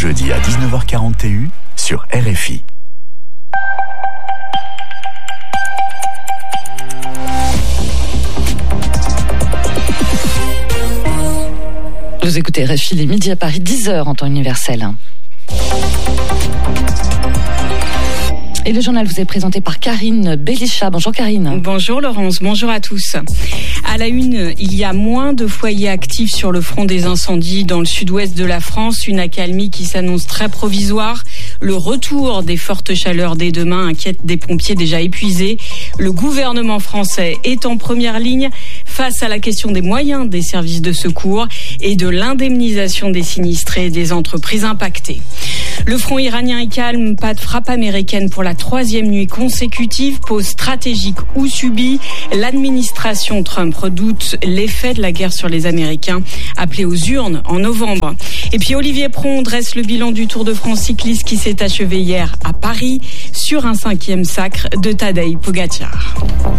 jeudi à 19h41 sur RFI. Vous écoutez RFI, les midis à Paris, 10h en temps universel. Et le journal vous est présenté par Karine Bélichat. Bonjour Karine. Bonjour Laurence, bonjour à tous. À la une, il y a moins de foyers actifs sur le front des incendies dans le sud-ouest de la France. Une accalmie qui s'annonce très provisoire. Le retour des fortes chaleurs dès demain inquiète des pompiers déjà épuisés. Le gouvernement français est en première ligne face à la question des moyens des services de secours et de l'indemnisation des sinistrés et des entreprises impactées. Le front iranien est calme, pas de frappe américaine pour la 3e nuit consécutive. Pause stratégique ou subie, l'administration Trump redoute l'effet de la guerre sur les Américains, appelé aux urnes en novembre. Et puis Olivier Pron dresse le bilan du Tour de France cycliste qui s'est achevé hier à Paris sur un 5e sacre de Tadej Pogačar.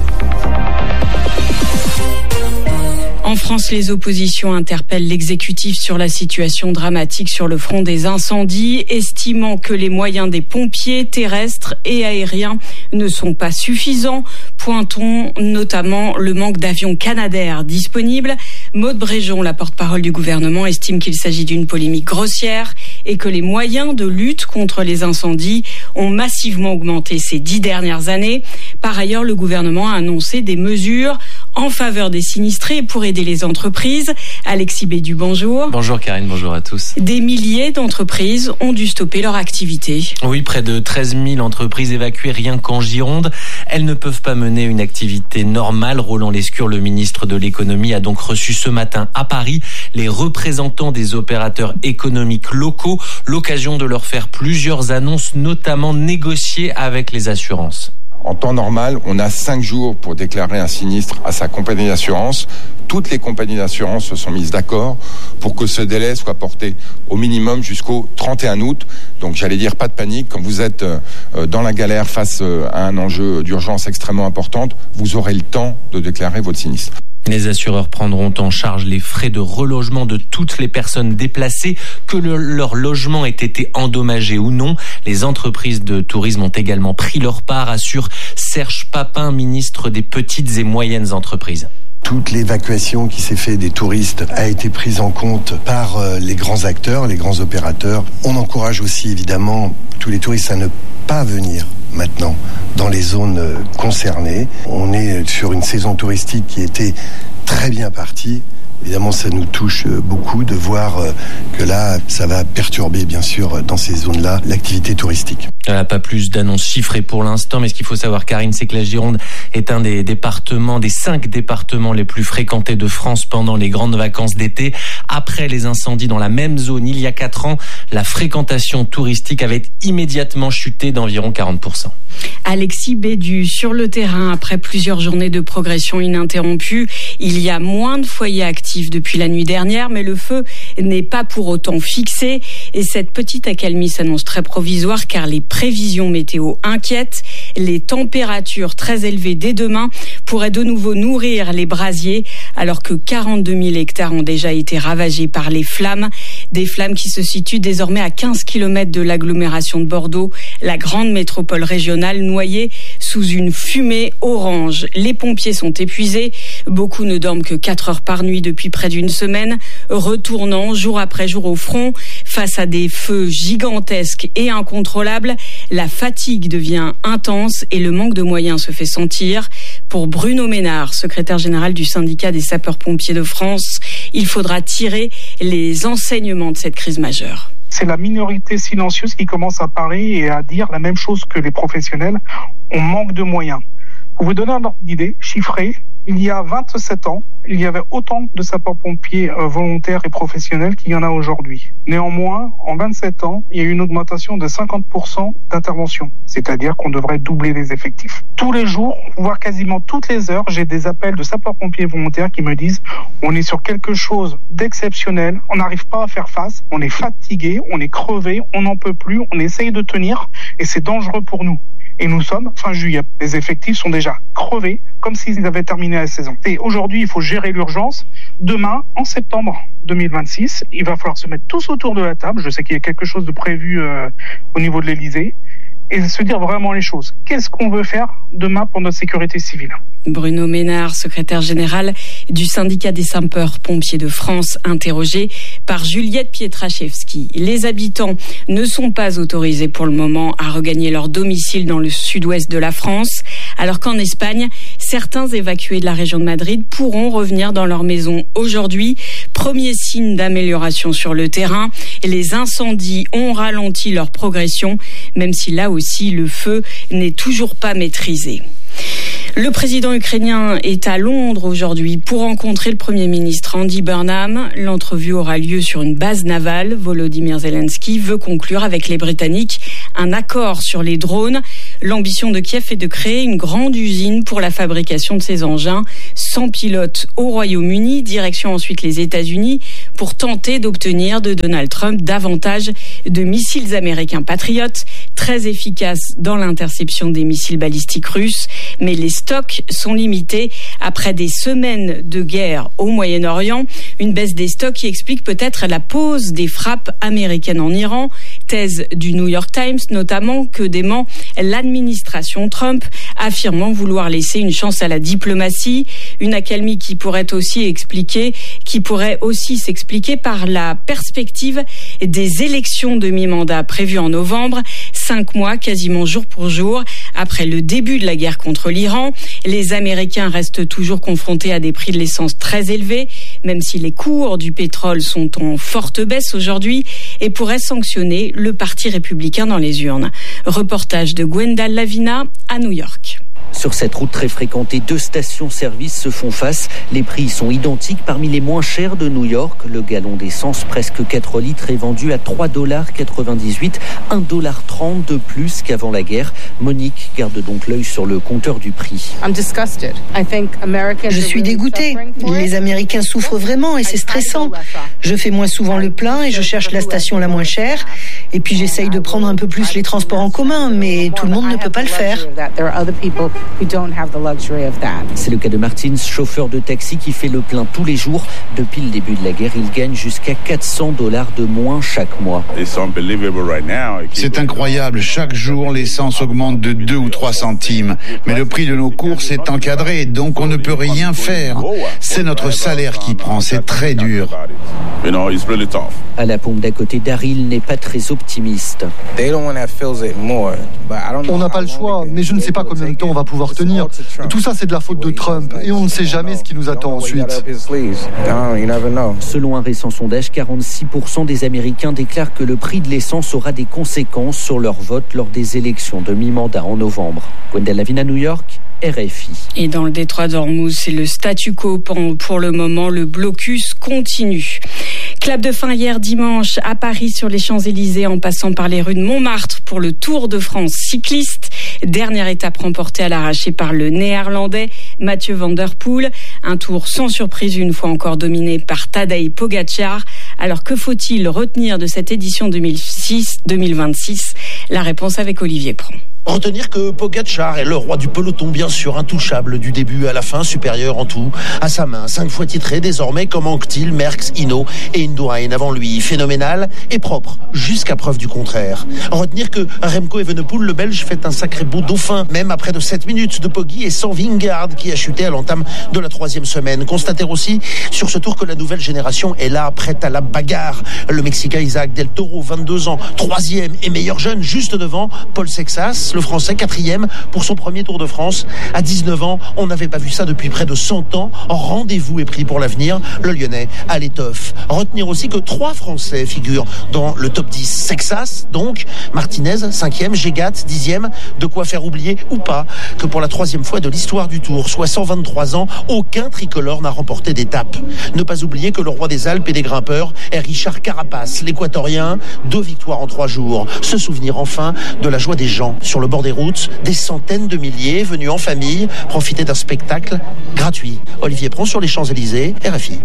En France, les oppositions interpellent l'exécutif sur la situation dramatique sur le front des incendies, estimant que les moyens des pompiers terrestres et aériens ne sont pas suffisants. Pointons notamment le manque d'avions Canadair disponibles. Maude Bréjon, la porte-parole du gouvernement, estime qu'il s'agit d'une polémique grossière et que les moyens de lutte contre les incendies ont massivement augmenté ces 10 dernières années. Par ailleurs, le gouvernement a annoncé des mesures en faveur des sinistrés et pour aider les entreprises. Alexis Bédu, bonjour. Bonjour Karine, bonjour à tous. Des milliers d'entreprises ont dû stopper leur activité. Oui, près de 13 000 entreprises évacuées rien qu'en Gironde. Elles ne peuvent pas mener une activité normale. Roland Lescure, le ministre de l'économie, a donc reçu ce matin à Paris les représentants des opérateurs économiques locaux. L'occasion de leur faire plusieurs annonces, notamment négocier avec les assurances. En temps normal, on a 5 jours pour déclarer un sinistre à sa compagnie d'assurance. Toutes les compagnies d'assurance se sont mises d'accord pour que ce délai soit porté au minimum jusqu'au 31 août. Donc j'allais dire pas de panique. Quand vous êtes dans la galère face à un enjeu d'urgence extrêmement importante, vous aurez le temps de déclarer votre sinistre. Les assureurs prendront en charge les frais de relogement de toutes les personnes déplacées, que leur logement ait été endommagé ou non. Les entreprises de tourisme ont également pris leur part, assure Serge Papin, ministre des petites et moyennes entreprises. Toute l'évacuation qui s'est faite des touristes a été prise en compte par les grands acteurs, les grands opérateurs. On encourage aussi évidemment tous les touristes à ne pas venir maintenant dans les zones concernées. On est sur une saison touristique qui était très bien partie. Évidemment, ça nous touche beaucoup de voir que là, ça va perturber, bien sûr, dans ces zones-là, l'activité touristique. Pas plus d'annonces chiffrées pour l'instant, mais ce qu'il faut savoir, Karine, c'est que la Gironde est un des 5 départements les plus fréquentés de France pendant les grandes vacances d'été. Après les incendies dans la même zone, il y a 4 ans, la fréquentation touristique avait immédiatement chuté d'environ 40%. Alexis Bédu, sur le terrain, après plusieurs journées de progression ininterrompue, il y a moins de foyers actifs depuis la nuit dernière, mais le feu n'est pas pour autant fixé. Et cette petite accalmie s'annonce très provisoire car les prévisions météo inquiètent. Les températures très élevées dès demain pourraient de nouveau nourrir les brasiers, alors que 42 000 hectares ont déjà été ravagés par les flammes. Des flammes qui se situent désormais à 15 km de l'agglomération de Bordeaux, la grande métropole régionale noyée sous une fumée orange. Les pompiers sont épuisés. Beaucoup ne dorment que 4 heures par nuit depuis près d'une semaine, retournant jour après jour au front face à des feux gigantesques et incontrôlables. La fatigue devient intense et le manque de moyens se fait sentir. Pour Bruno Ménard, secrétaire général du syndicat des sapeurs-pompiers de France, il faudra tirer les enseignements de cette crise majeure. C'est la minorité silencieuse qui commence à parler et à dire la même chose que les professionnels. On manque de moyens. Pour vous donner un ordre d'idée, chiffré, il y a 27 ans, il y avait autant de sapeurs-pompiers volontaires et professionnels qu'il y en a aujourd'hui. Néanmoins, en 27 ans, il y a eu une augmentation de 50% d'intervention. C'est-à-dire qu'on devrait doubler les effectifs. Tous les jours, voire quasiment toutes les heures, j'ai des appels de sapeurs-pompiers volontaires qui me disent « On est sur quelque chose d'exceptionnel, on n'arrive pas à faire face, on est fatigué, on est crevé, on n'en peut plus, on essaye de tenir et c'est dangereux pour nous. » Et nous sommes fin juillet. Les effectifs sont déjà crevés, comme s'ils avaient terminé la saison. Et aujourd'hui, il faut gérer l'urgence. demain, en septembre 2026, il va falloir se mettre tous autour de la table. Je sais qu'il y a quelque chose de prévu au niveau de l'Élysée. Et se dire vraiment les choses. Qu'est-ce qu'on veut faire demain pour notre sécurité civile ? Bruno Ménard, secrétaire général du syndicat des sapeurs-pompiers de France, interrogé par Juliette Pietraszewski. Les habitants ne sont pas autorisés pour le moment à regagner leur domicile dans le sud-ouest de la France, alors qu'en Espagne, certains évacués de la région de Madrid pourront revenir dans leur maison aujourd'hui. Premier signe d'amélioration sur le terrain. Les incendies ont ralenti leur progression, même si là aussi le feu n'est toujours pas maîtrisé. Le président ukrainien est à Londres aujourd'hui pour rencontrer le Premier ministre Andy Burnham. L'entrevue aura lieu sur une base navale. Volodymyr Zelensky veut conclure avec les Britanniques un accord sur les drones. L'ambition de Kiev est de créer une grande usine pour la fabrication de ces engins sans pilote au Royaume-Uni, direction ensuite les États-Unis, pour tenter d'obtenir de Donald Trump davantage de missiles américains Patriot, très efficaces dans l'interception des missiles balistiques russes. Mais les stocks sont limités après des semaines de guerre au Moyen-Orient. Une baisse des stocks qui explique peut-être la pause des frappes américaines en Iran. Thèse du New York Times notamment que dément l'administration Trump, affirmant vouloir laisser une chance à la diplomatie. Une accalmie qui pourrait aussi s'expliquer par la perspective des élections de mi-mandat prévues en novembre, 5 mois quasiment jour pour jour après le début de la guerre contre l'Iran. Les Américains restent toujours confrontés à des prix de l'essence très élevés, même si les cours du pétrole sont en forte baisse aujourd'hui et pourraient sanctionner le Parti républicain dans les urnes. Reportage de Gwendal Lavina à New York. Sur cette route très fréquentée, 2 stations-service se font face. Les prix sont identiques parmi les moins chers de New York. Le gallon d'essence, presque 4 litres, est vendu à $3,98, $1,30 de plus qu'avant la guerre. Monique garde donc l'œil sur le compteur du prix. Je suis dégoûtée. Les Américains souffrent vraiment et c'est stressant. Je fais moins souvent le plein et je cherche la station la moins chère. Et puis j'essaye de prendre un peu plus les transports en commun, mais tout le monde ne peut pas le faire. C'est le cas de Martins, chauffeur de taxi qui fait le plein tous les jours. Depuis le début de la guerre, il gagne jusqu'à $400 de moins chaque mois. C'est incroyable. Chaque jour, l'essence augmente de 2 ou 3 centimes. Mais le prix de nos courses est encadré, donc on ne peut rien faire. C'est notre salaire qui prend. C'est très dur. À la pompe d'à côté, Daryl n'est pas très optimiste. On n'a pas le choix, mais je ne sais pas combien de temps on va pouvoir tenir. Tout ça, c'est de la faute de Trump et on ne sait jamais ce qui nous attend ensuite. Selon un récent sondage, 46% des Américains déclarent que le prix de l'essence aura des conséquences sur leur vote lors des élections de mi-mandat en novembre. Gwendal Lavina, New York, RFI. Et dans le détroit d'Ormuz, c'est le statu quo pour le moment. Le blocus continue. Clap de fin hier dimanche à Paris sur les Champs-Élysées en passant par les rues de Montmartre pour le Tour de France cycliste. Dernière étape remportée à l'arraché par le néerlandais Mathieu van der Poel. Un tour sans surprise une fois encore dominé par Tadej Pogačar. Alors que faut-il retenir de cette édition 2026 ? La réponse avec Olivier Pron. Retenir que Pogačar est le roi du peloton, bien sûr, intouchable du début à la fin, supérieur en tout à sa main. 5 fois titré désormais comme Anctil, Merckx, Hinault et Indurain avant lui. Phénoménal et propre, jusqu'à preuve du contraire. Retenir que Remco Evenepoel, le Belge, fait un sacré beau dauphin, même après de 7 minutes de Poggi et sans Vingegaard qui a chuté à l'entame de la 3e semaine. Constater aussi sur ce tour que la nouvelle génération est là, prête à la bagarre. Le Mexicain Isaac Del Toro, 22 ans, 3e et meilleur jeune, juste devant Paul Sexas. Le Français 4e pour son premier Tour de France. À 19 ans, on n'avait pas vu ça depuis près de 100 ans. Rendez-vous est pris pour l'avenir. Le Lyonnais à l'étoffe. Retenir aussi que 3 Français figurent dans le top 10. Sexas, donc, Martinez, 5e, Gégat, 10e. De quoi faire oublier ou pas que pour la 3e fois de l'histoire du Tour, soit 123 ans, aucun tricolore n'a remporté d'étape. Ne pas oublier que le roi des Alpes et des grimpeurs est Richard Carapace, l'Équatorien. 2 victoires en 3 jours. Se souvenir enfin de la joie des gens sur le bord des routes, des centaines de milliers venus en famille profiter d'un spectacle gratuit. Olivier Pron sur les Champs-Élysées, RFI.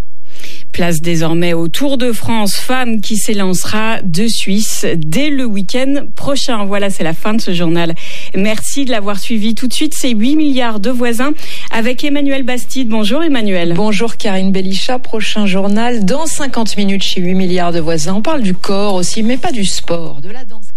Place désormais au Tour de France Femmes qui s'élancera de Suisse dès le week-end prochain. Voilà, c'est la fin de ce journal. Merci de l'avoir suivi. Tout de suite, c'est 8 milliards de voisins avec Emmanuel Bastide. Bonjour Emmanuel. Bonjour Karine Belichat. Prochain journal dans 50 minutes chez 8 milliards de voisins. On parle du corps aussi, mais pas du sport, de la danse.